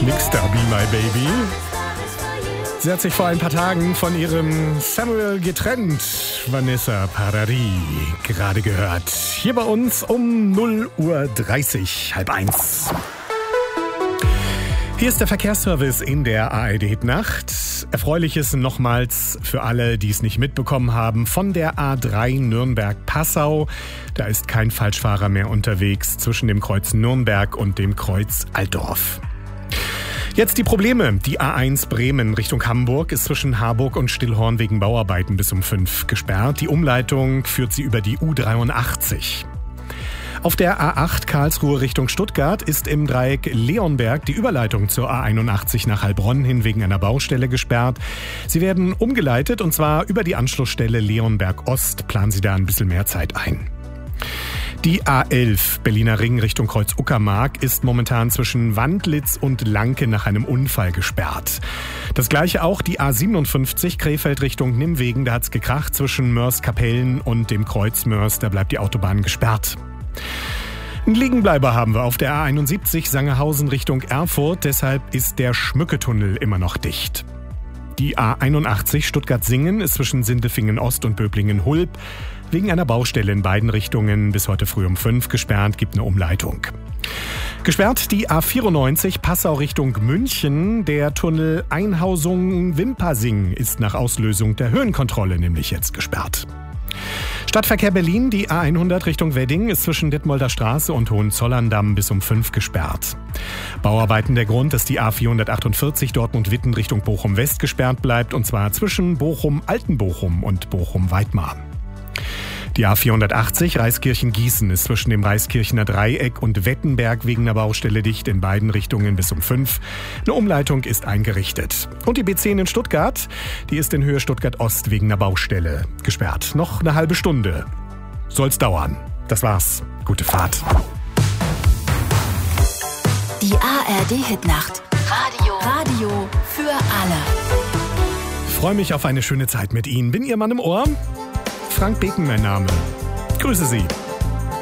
Nixter, Be My Baby. Sie hat sich vor ein paar Tagen von ihrem Samuel getrennt. Vanessa Paradis, gerade gehört. Hier bei uns um 0:30 Uhr, 0:30. Hier ist der Verkehrsservice in der ARD-Nacht. Erfreuliches nochmals für alle, die es nicht mitbekommen haben, von der A3 Nürnberg-Passau. Da ist kein Falschfahrer mehr unterwegs zwischen dem Kreuz Nürnberg und dem Kreuz Altdorf. Jetzt die Probleme. Die A1 Bremen Richtung Hamburg ist zwischen Harburg und Stillhorn wegen Bauarbeiten bis um 5 gesperrt. Die Umleitung führt sie über die U83. Auf der A8 Karlsruhe Richtung Stuttgart ist im Dreieck Leonberg die Überleitung zur A81 nach Heilbronn hin wegen einer Baustelle gesperrt. Sie werden umgeleitet und zwar über die Anschlussstelle Leonberg Ost. Planen Sie da ein bisschen mehr Zeit ein. Die A11 Berliner Ring Richtung Kreuz Uckermark ist momentan zwischen Wandlitz und Lanke nach einem Unfall gesperrt. Das gleiche auch die A57 Krefeld Richtung Nimwegen. Da hat's gekracht zwischen Mörs-Kapellen und dem Kreuz Mörs. Da bleibt die Autobahn gesperrt. Einen Liegenbleiber haben wir auf der A71 Sangerhausen Richtung Erfurt. Deshalb ist der Schmücketunnel immer noch dicht. Die A81 Stuttgart-Singen ist zwischen Sindelfingen Ost und Böblingen-Hulb wegen einer Baustelle in beiden Richtungen bis heute früh um 5 gesperrt, gibt eine Umleitung. Gesperrt die A94 Passau Richtung München. Der Tunnel Einhausung-Wimpersing ist nach Auslösung der Höhenkontrolle nämlich jetzt gesperrt. Stadtverkehr Berlin, die A100 Richtung Wedding ist zwischen Detmolder Straße und Hohenzollern-Damm bis um 5 gesperrt. Bauarbeiten der Grund, dass die A448 Dortmund-Witten Richtung Bochum-West gesperrt bleibt und zwar zwischen Bochum-Altenbochum und Bochum-Weidmar. Die A480 Reiskirchen-Gießen ist zwischen dem Reiskirchener Dreieck und Wettenberg wegen einer Baustelle dicht in beiden Richtungen bis um 5. Eine Umleitung ist eingerichtet. Und die B10 in Stuttgart, die ist in Höhe Stuttgart-Ost wegen einer Baustelle gesperrt. Noch eine halbe Stunde soll's dauern. Das war's. Gute Fahrt. Die ARD-Hitnacht. Radio für alle. Freue mich auf eine schöne Zeit mit Ihnen. Bin Ihr Mann im Ohr? Frank Beken mein Name. Grüße Sie.